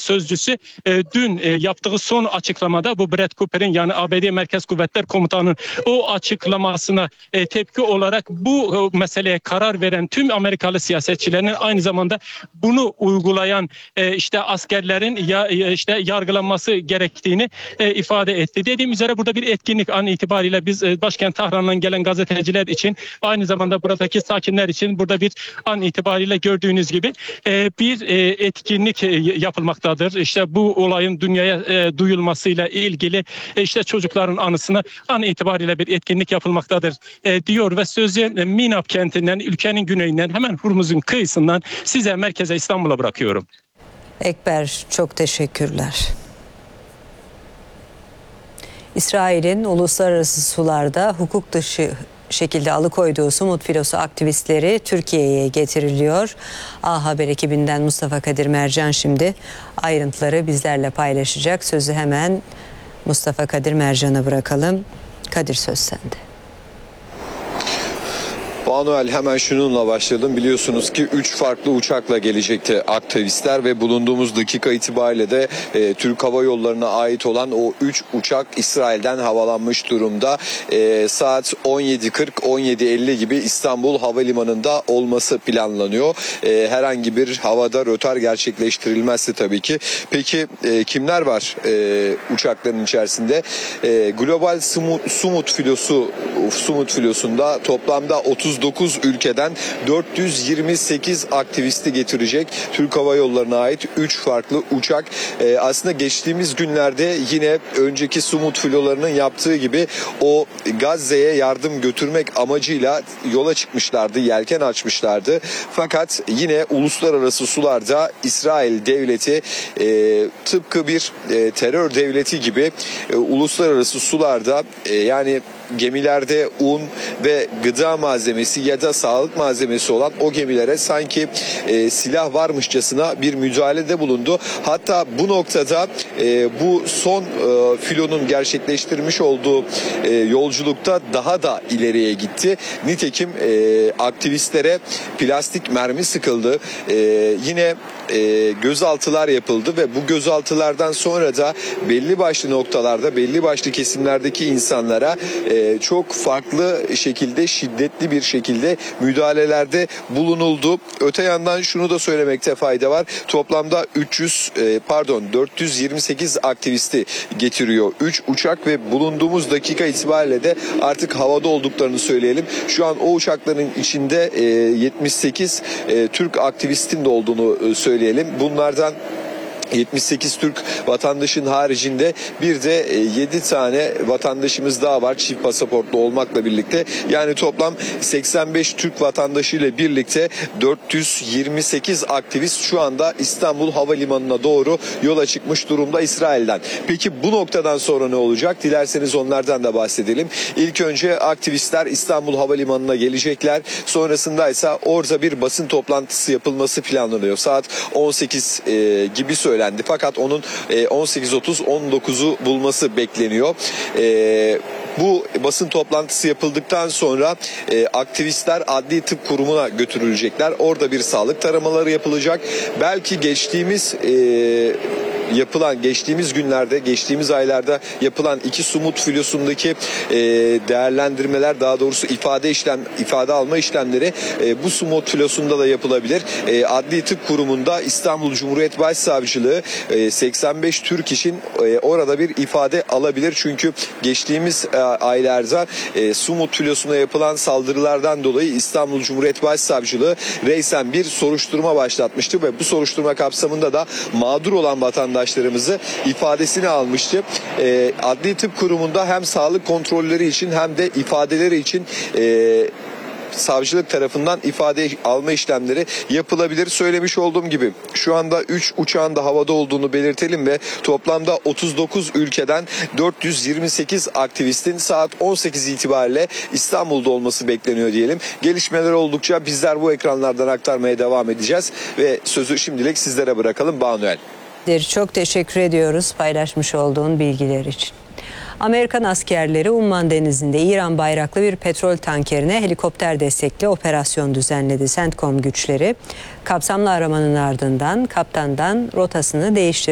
sözcüsü dün yaptığı son açıklamada bu Brett Cooper'in, yani ABD Merkez Kuvvetler Komutanı'nın o açıklamasına tepki olarak bu meseleye karar veren tüm Amerikalı siyasetçilerin, aynı zamanda bunu uygulayan işte askerlerin işte yargılanması gerektiğini ifade etti. Dediğim üzere burada bir etkinlik an itibariyle biz başkent Tahran'dan gelen gazeteciler için, aynı zamanda buradaki sakinler için burada bir an itibariyle gördüğünüz gibi bir etkinlik yapılmaktadır. İşte bu olayın dünyaya duyulmasıyla ilgili işte çocukların anısına an itibariyle bir etkinlik yapılmaktadır diyor ve sözü Minab kentinden, ülkenin güneyinden, hemen Hurmuz'un kıyısından size merkeze, İstanbul'a bırakıyorum. Ekber, çok teşekkürler. İsrail'in uluslararası sularda hukuk dışı şekilde alıkoyduğu Sumut filosu aktivistleri Türkiye'ye getiriliyor. A Haber ekibinden Mustafa Kadir Mercan şimdi ayrıntıları bizlerle paylaşacak. Sözü hemen Mustafa Kadir Mercan'a bırakalım. Kadir, söz sende. Manuel, hemen şununla başladım. Biliyorsunuz ki 3 farklı uçakla gelecekti aktivistler ve bulunduğumuz dakika itibariyle de Türk Hava Yolları'na ait olan o 3 uçak İsrail'den havalanmış durumda. Saat 17.40-17.50 gibi İstanbul Havalimanı'nda olması planlanıyor. Herhangi bir havada rötar gerçekleştirilmezse tabii ki. Peki kimler var uçakların içerisinde? Global Sumut filosunda toplamda 39 ülkeden 428 aktivisti getirecek Türk Hava Yolları'na ait 3 farklı uçak. Aslında geçtiğimiz günlerde yine önceki Sumut filolarının yaptığı gibi o Gazze'ye yardım götürmek amacıyla yola çıkmışlardı, yelken açmışlardı. Fakat yine uluslararası sularda İsrail devleti tıpkı bir terör devleti gibi uluslararası sularda yani gemilerde un ve gıda malzemesi ya da sağlık malzemesi olan o gemilere sanki silah varmışçasına bir müdahalede bulundu. Hatta bu noktada bu son filonun gerçekleştirmiş olduğu yolculukta daha da ileriye gitti. Nitekim aktivistlere plastik mermi sıkıldı. Yine gözaltılar yapıldı ve bu gözaltılardan sonra da belli başlı noktalarda, belli başlı kesimlerdeki insanlara çok farklı şekilde, şiddetli bir şekilde müdahalelerde bulunuldu. Öte yandan şunu da söylemekte fayda var. Toplamda 428 aktivisti getiriyor 3 uçak ve bulunduğumuz dakika itibariyle de artık havada olduklarını söyleyelim. Şu an o uçakların içinde 78 Türk aktivistin de olduğunu söyleyelim. Bunlardan 78 Türk vatandaşın haricinde bir de 7 tane vatandaşımız daha var çift pasaportlu olmakla birlikte. Yani toplam 85 Türk vatandaşıyla birlikte 428 aktivist şu anda İstanbul Havalimanı'na doğru yola çıkmış durumda İsrail'den. Peki bu noktadan sonra ne olacak? Dilerseniz onlardan da bahsedelim. İlk önce aktivistler İstanbul Havalimanı'na gelecekler. Sonrasında ise orada bir basın toplantısı yapılması planlanıyor. Saat 18 gibi söylendi. Fakat onun 18.30-19'u bulması bekleniyor. Bu basın toplantısı yapıldıktan sonra aktivistler Adli Tıp Kurumu'na götürülecekler. Orada bir sağlık taramaları yapılacak. Belki geçtiğimiz günlerde, geçtiğimiz aylarda yapılan 2 Sumut filosundaki değerlendirmeler, daha doğrusu ifade alma işlemleri bu Sumut filosunda da yapılabilir. Adli Tıp Kurumu'nda İstanbul Cumhuriyet Başsavcılığı 85 Türk için orada bir ifade alabilir. Çünkü geçtiğimiz aylarda Sumut filosuna yapılan saldırılardan dolayı İstanbul Cumhuriyet Başsavcılığı reysen bir soruşturma başlatmıştı ve bu soruşturma kapsamında da mağdur olan vatandaşlarımızı ifadesini almıştı. Adli Tıp Kurumu'nda hem sağlık kontrolleri için hem de ifadeleri için savcılık tarafından ifade alma işlemleri yapılabilir. Söylemiş olduğum gibi şu anda 3 uçağın da havada olduğunu belirtelim ve toplamda 39 ülkeden 428 aktivistin saat 18 itibariyle İstanbul'da olması bekleniyor diyelim. Gelişmeler oldukça bizler bu ekranlardan aktarmaya devam edeceğiz ve sözü şimdilik sizlere bırakalım. Manuel. Çok teşekkür ediyoruz paylaşmış olduğun bilgiler için. Amerikan askerleri Umman Denizi'nde İran bayraklı bir petrol tankerine helikopter destekli operasyon düzenledi. CENTCOM güçleri kapsamlı aramanın ardından kaptandan rotasını değiştirdi.